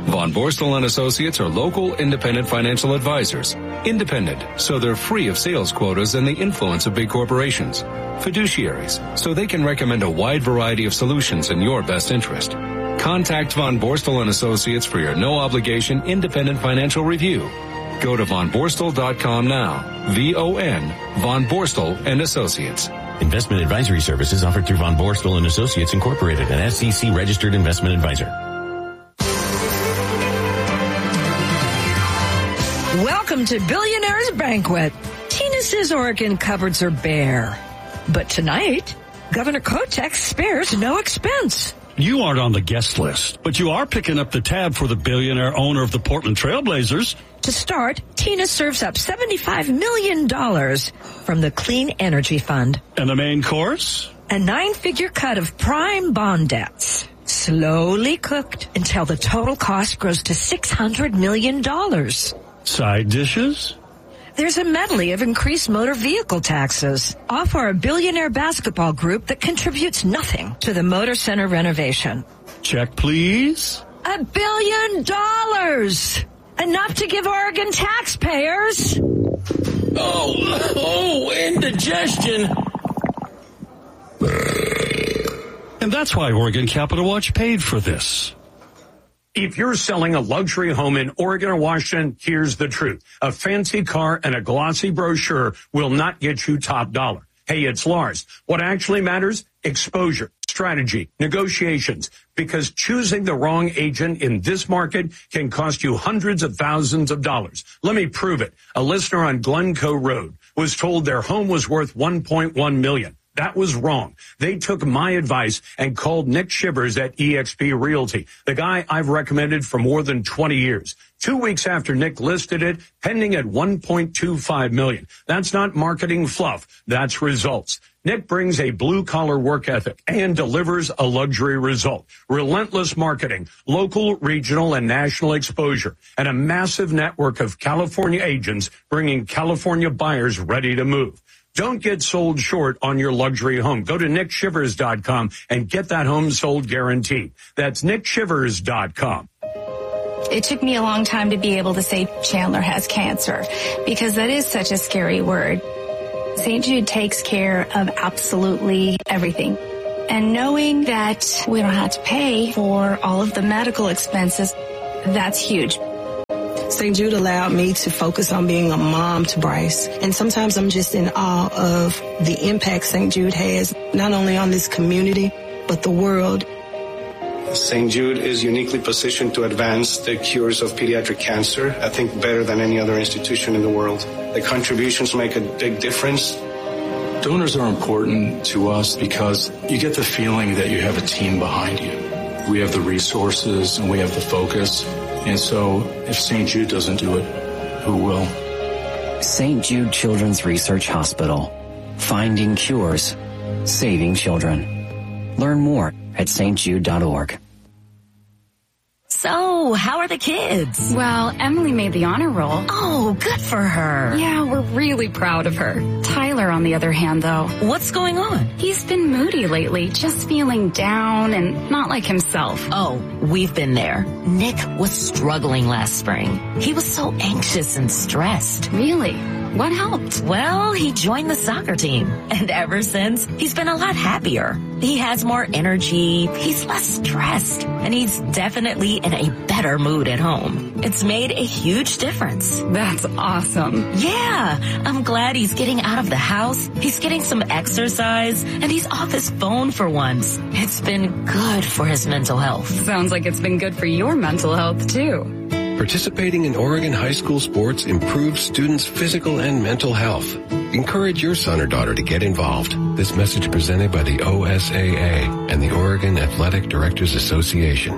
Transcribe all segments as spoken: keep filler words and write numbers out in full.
Von Borstel and Associates are local independent financial advisors. Independent, so they're free of sales quotas and the influence of big corporations. Fiduciaries, so they can recommend a wide variety of solutions in your best interest. Contact Von Borstel and Associates for your no-obligation independent financial review. Go to von borstel dot com now. V O N, Von Borstel and Associates. Investment advisory services offered through Von Borstel and Associates Incorporated, an S E C-registered investment advisor. Welcome to Billionaire's Banquet. Tina says Oregon cupboards are bare. But tonight, Governor Kotek spares no expense. You aren't on the guest list, but you are picking up the tab for the billionaire owner of the Portland Trailblazers. To start, Tina serves up seventy-five million dollars from the Clean Energy Fund. And the main course? A nine-figure cut of prime bond debts, slowly cooked until the total cost grows to six hundred million dollars. Side dishes? There's a medley of increased motor vehicle taxes, all for a billionaire basketball group that contributes nothing to the Motor Center renovation. Check, please. A billion dollars! Enough to give Oregon taxpayers. Oh, oh, indigestion. And that's why Oregon Capital Watch paid for this. If you're selling a luxury home in Oregon or Washington, here's the truth. A fancy car and a glossy brochure will not get you top dollar. Hey, it's Lars. What actually matters? Exposure, strategy, negotiations. Because choosing the wrong agent in this market can cost you hundreds of thousands of dollars. Let me prove it. A listener on Glencoe Road was told their home was worth one point one million dollars. That was wrong. They took my advice and called Nick Shivers at E X P Realty, the guy I've recommended for more than twenty years. Two weeks after Nick listed it, pending at one point two five million dollars. That's not marketing fluff. That's results. Nick brings a blue-collar work ethic and delivers a luxury result. Relentless marketing, local, regional, and national exposure, and a massive network of California agents bringing California buyers ready to move. Don't get sold short on your luxury home. Go to nick shivers dot com and get that home sold guaranteed. That's nick shivers dot com. It took me a long time to be able to say Chandler has cancer because that is such a scary word. Saint Jude takes care of absolutely everything. And knowing that we don't have to pay for all of the medical expenses, that's huge. Saint Jude allowed me to focus on being a mom to Bryce. And sometimes I'm just in awe of the impact Saint Jude has, not only on this community, but the world. Saint Jude is uniquely positioned to advance the cures of pediatric cancer, I think better than any other institution in the world. The contributions make a big difference. Donors are important to us because you get the feeling that you have a team behind you. We have the resources and we have the focus. And so if Saint Jude doesn't do it, who will? Saint Jude Children's Research Hospital. Finding cures. Saving children. Learn more at s t jude dot org. So, how are the kids? Well, Emily made the honor roll. Oh, good for her. Yeah, we're really proud of her. Tyler, on the other hand, though. What's going on? He's been moody lately, just feeling down and not like himself. Oh, we've been there. Nick was struggling last spring. He was so anxious and stressed. Really? What helped? Well, he joined the soccer team. And ever since, he's been a lot happier. He has more energy, he's less stressed, and he's definitely in a better mood at home. It's made a huge difference. That's awesome. Yeah, I'm glad he's getting out of the house, he's getting some exercise, and he's off his phone for once. It's been good for his mental health. Sounds like it's been good for your mental health, too. Participating in Oregon high school sports improves students' physical and mental health. Encourage your son or daughter to get involved. This message presented by the O S A A and the Oregon Athletic Directors Association.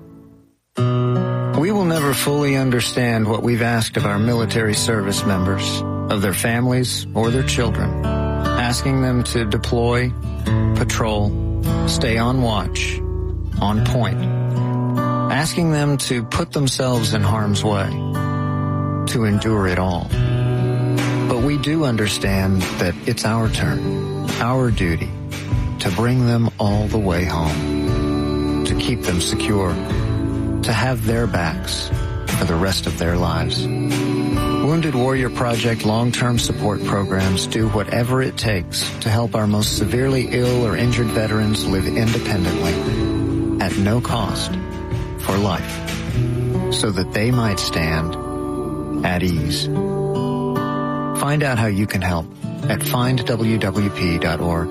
We will never fully understand what we've asked of our military service members, of their families or their children, asking them to deploy, patrol, stay on watch, on point. Asking them to put themselves in harm's way, to endure it all. But we do understand that it's our turn, our duty, to bring them all the way home, to keep them secure, to have their backs for the rest of their lives. Wounded Warrior Project long-term support programs do whatever it takes to help our most severely ill or injured veterans live independently at no cost for life, so that they might stand at ease. Find out how you can help at find w w p dot org.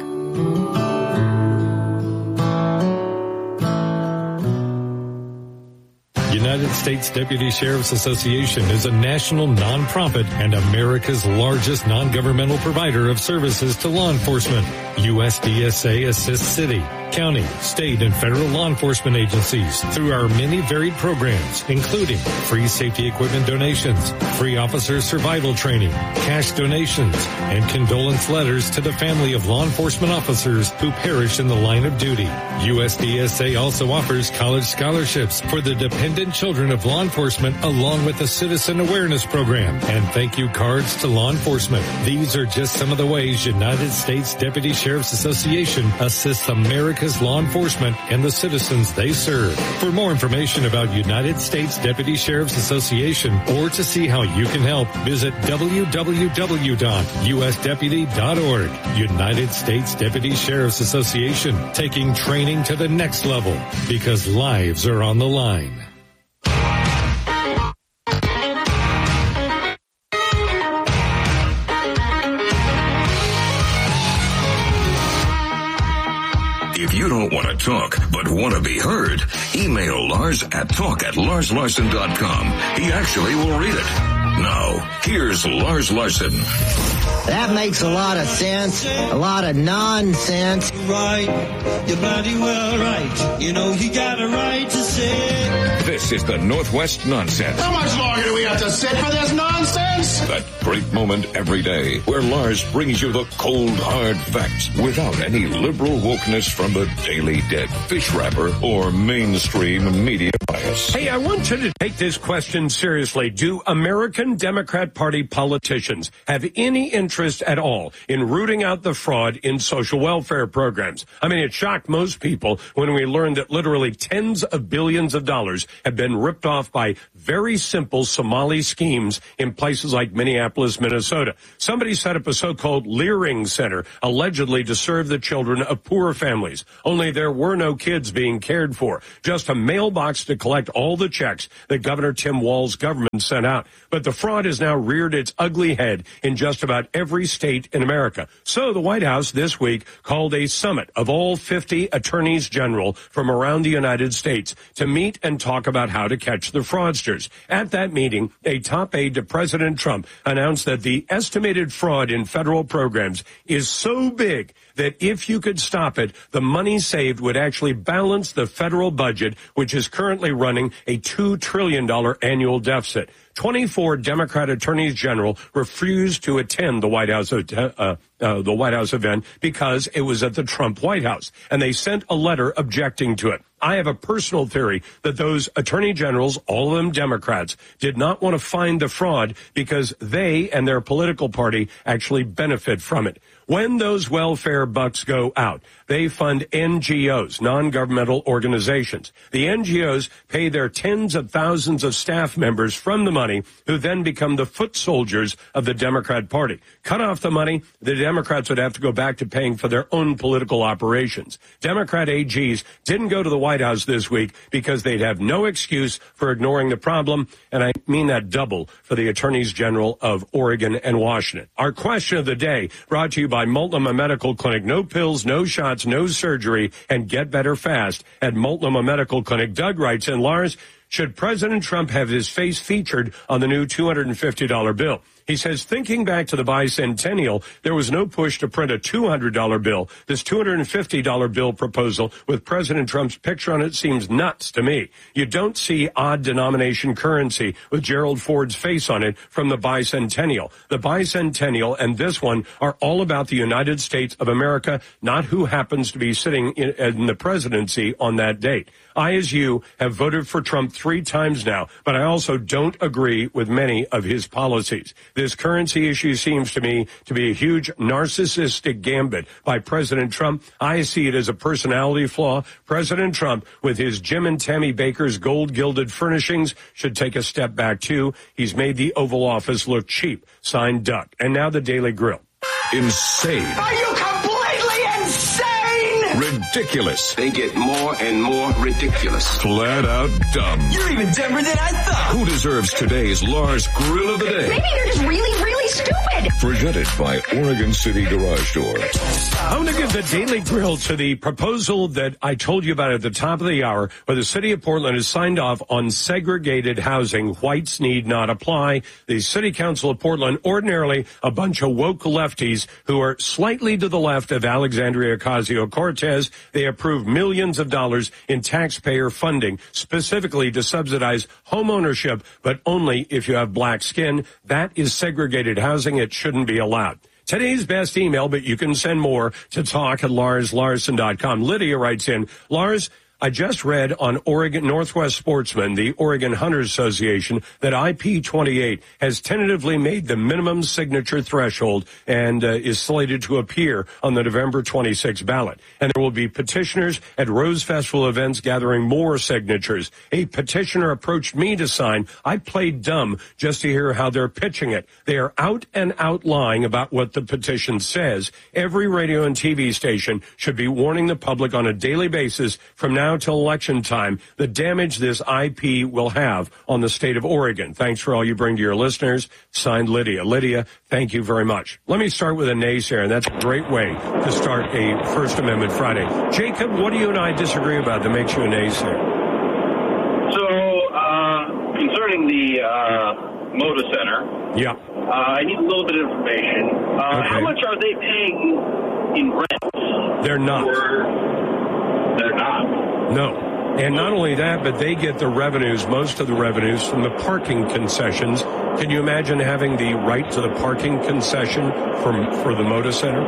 United States Deputy Sheriff's Association is a national nonprofit and America's largest non-governmental provider of services to law enforcement. U S D S A assists city, county, state, and federal law enforcement agencies through our many varied programs, including free safety equipment donations, free officer survival training, cash donations, and condolence letters to the family of law enforcement officers who perish in the line of duty. U S D S A also offers college scholarships for the dependent children of law enforcement, along with a citizen awareness program and thank you cards to law enforcement. These are just some of the ways United States Deputy Sheriff's Association assists America's law enforcement and the citizens they serve. For more information about United States Deputy Sheriff's Association or to see how you can help, visit w w w dot u s deputy dot org. United States Deputy Sheriff's Association, taking training to the next level because lives are on the line. If you don't want to talk, but want to be heard, email Lars at talk at lars larson dot com. He actually will read it. Now, here's Lars Larson. That makes a lot of sense, a lot of nonsense. Right, you're bloody well right. You know you got a right to say. This is the Northwest Nonsense. How much longer do we have to sit for this nonsense? That great moment every day where Lars brings you the cold, hard facts without any liberal wokeness from the Daily Dead, fish wrapper, or mainstream media bias. Hey, I want you to take this question seriously. Do American Democrat Party politicians have any interest at all in rooting out the fraud in social welfare programs? I mean, it shocked most people when we learned that literally tens of billions of dollars have been ripped off by very simple Somali schemes in places like Minneapolis, Minnesota. Somebody set up a so-called Leering Center, allegedly to serve the children of poor families. Only there were no kids being cared for. Just a mailbox to collect all the checks that Governor Tim Walz's government sent out. But the fraud has now reared its ugly head in just about every state in America. So the White House this week called a summit of all fifty attorneys general from around the United States to meet and talk about how to catch the fraudsters. At that meeting, a top aide to President Trump announced that the estimated fraud in federal programs is so big that if you could stop it, the money saved would actually balance the federal budget, which is currently running a two trillion dollars annual deficit. twenty-four Democrat attorneys general refused to attend the White House uh, uh, the White House event because it was at the Trump White House, and they sent a letter objecting to it. I have a personal theory that those attorney generals, all of them Democrats, did not want to find the fraud because they and their political party actually benefit from it. When those welfare bucks go out, they fund N G Os, non-governmental organizations. The N G Os pay their tens of thousands of staff members from the money, who then become the foot soldiers of the Democrat Party. Cut off the money, the Democrats would have to go back to paying for their own political operations. Democrat A Gs didn't go to the White House this week because they'd have no excuse for ignoring the problem, and I mean that double for the attorneys general of Oregon and Washington. Our question of the day, brought to you by Multnomah Medical Clinic. No pills, no shots, no surgery, and get better fast at Multnomah Medical Clinic. Doug writes, and Lars, should President Trump have his face featured on the new two hundred fifty dollars bill? He says, thinking back to the bicentennial, there was no push to print a two hundred dollars bill. This two hundred fifty dollars bill proposal with President Trump's picture on it seems nuts to me. You don't see odd denomination currency with Gerald Ford's face on it from the bicentennial. The bicentennial and this one are all about the United States of America, not who happens to be sitting in, in the presidency on that date. I, as you, have voted for Trump three times now, but I also don't agree with many of his policies. This currency issue seems to me to be a huge narcissistic gambit by President Trump. I see it as a personality flaw. President Trump, with his Jim and Tammy Baker's gold-gilded furnishings, should take a step back, too. He's made the Oval Office look cheap. Signed, Duck. And now the Daily Grill. Insane. Are you completely insane? Ridiculous. They get more and more ridiculous. Flat out dumb. You're even dumber than I thought. Who deserves today's Lars Grill of the Day? Maybe they're just really, really stupid. Presented by Oregon City Garage Door. I want to give the Daily Grill to the proposal that I told you about at the top of the hour, where the city of Portland has signed off on segregated housing. Whites need not apply. The city council of Portland, ordinarily a bunch of woke lefties who are slightly to the left of Alexandria Ocasio-Cortez, they approved millions of dollars in taxpayer funding, specifically to subsidize home ownership, but only if you have black skin. That is segregated housing. It shouldn't be allowed. Today's best email, but you can send more to talk at lars larson dot com. Lydia writes in, Lars, I just read on Oregon Northwest Sportsman, the Oregon Hunters Association, that I P twenty-eight has tentatively made the minimum signature threshold and uh, is slated to appear on the November twenty-sixth ballot. And there will be petitioners at Rose Festival events gathering more signatures. A petitioner approached me to sign. I played dumb just to hear how they're pitching it. They are out and out lying about what the petition says. Every radio and T V station should be warning the public on a daily basis from now till election time the damage this I P will have on the state of Oregon. Thanks for all you bring to your listeners. Signed, Lydia. Lydia, thank you very much. Let me start with a naysayer, and that's a great way to start a First Amendment Friday. Jacob, what do you and I disagree about that makes you a naysayer? So, uh, concerning the uh, Moda Center, yeah, uh, I need a little bit of information. Uh, okay. How much are they paying in rent? They're not. Or they're not. No. And not only that, but they get the revenues, most of the revenues, from the parking concessions. Can you imagine having the right to the parking concession from for the Moda Center?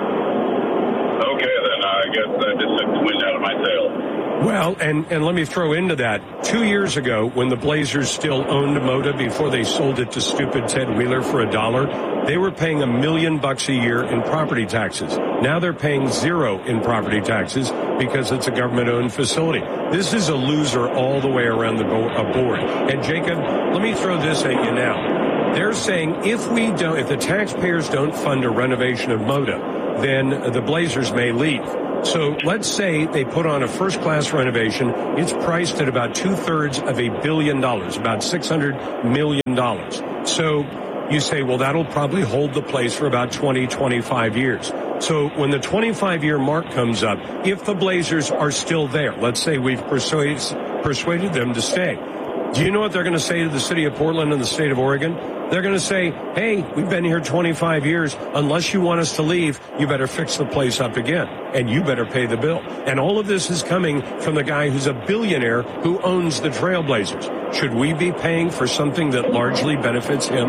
Okay, then I guess I just took the wind out of my sails. Well, and, and let me throw into that, two years ago, when the Blazers still owned Moda before they sold it to stupid Ted Wheeler for a dollar, they were paying a million bucks a year in property taxes. Now they're paying zero in property taxes because it's a government-owned facility. This is a loser all the way around the board. And Jacob, let me throw this at you now. They're saying if we don't, if the taxpayers don't fund a renovation of Moda, then the Blazers may leave. So let's say they put on a first-class renovation. It's priced at about two-thirds of a billion dollars, about six hundred million dollars. So you say, well, that'll probably hold the place for about twenty, twenty-five years. So when the twenty-five-year mark comes up, if the Blazers are still there, let's say we've persuaded, persuaded them to stay, do you know what they're going to say to the city of Portland and the state of Oregon? They're going to say, hey, we've been here twenty-five years. Unless you want us to leave, you better fix the place up again, and you better pay the bill. And all of this is coming from the guy who's a billionaire who owns the Trailblazers. Should we be paying for something that largely benefits him?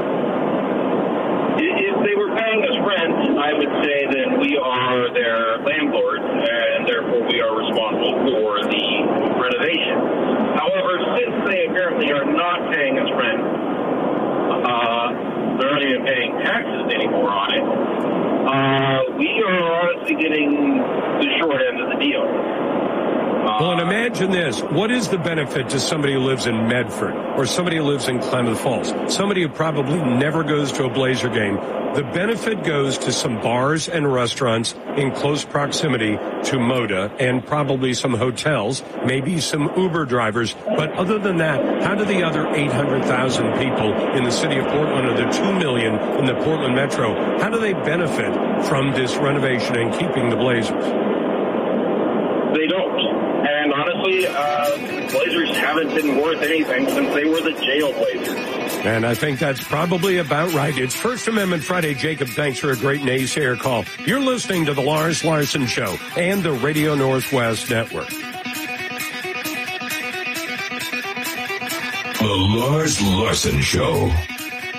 If they were paying us rent, I would say that we are their landlord, and therefore we are responsible for the renovation. However, since they apparently are not paying us rent, Uh, they're not even paying taxes anymore on it. Uh, we are honestly getting the short end of the deal. Uh, well, and imagine this. What is the benefit to somebody who lives in Medford or somebody who lives in Klamath Falls? Somebody who probably never goes to a Blazer game. The benefit goes to some bars and restaurants in close proximity to Moda and probably some hotels, maybe some Uber drivers. But other than that, how do the other eight hundred thousand people in the city of Portland or the two million in the Portland Metro, how do they benefit from this renovation and keeping the Blazers? They don't. And honestly, uh, Blazers haven't been worth anything since they were the jail Blazers. And I think that's probably about right. It's First Amendment Friday. Jacob, thanks for a great naysayer call. You're listening to the Lars Larson Show and the Radio Northwest Network. The Lars Larson Show.